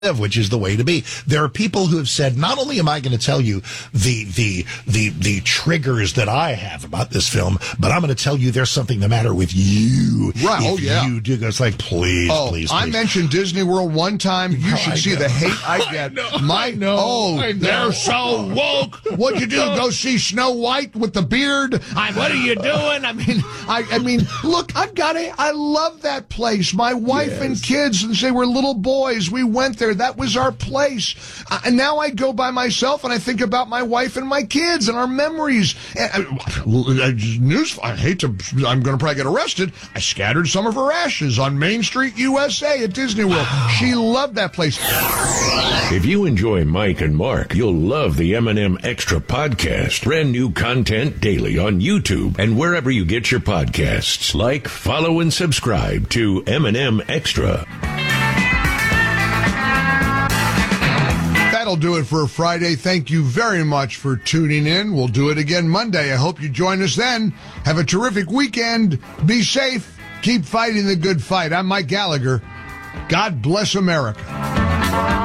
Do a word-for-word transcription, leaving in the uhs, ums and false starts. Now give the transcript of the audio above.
which is the way to be. There are people who have said, not only am I going to tell you the the the the triggers that I have about this film, but I'm going to tell you there's something the matter with you. Right? If oh yeah. You do. It's like, please, oh, please, please. I mentioned Disney World one time. You no, should I see know. the hate I get. I know, My I know, oh, I know. they're so woke. What'd you do? Go see Snow White with the beard? I, what are you doing? I mean, I I mean, look, I've got a. I love that place. My wife Yes. and kids, since they were little boys, we went there. That was our place. Uh, and now I go by myself and I think about my wife and my kids and our memories. And, uh, news, I hate to, I'm going to probably get arrested. I scattered some of her ashes on Main Street, U S A at Disney World. She loved that place. If you enjoy Mike and Mark, you'll love the M and M Extra podcast. Brand new content daily on YouTube and wherever you get your podcasts. Like, follow, and subscribe to M and M Extra. That'll do it for a Friday. Thank you very much for tuning in. We'll do it again Monday. I hope you join us then. Have a terrific weekend. Be safe. Keep fighting the good fight. I'm Mike Gallagher. God bless America.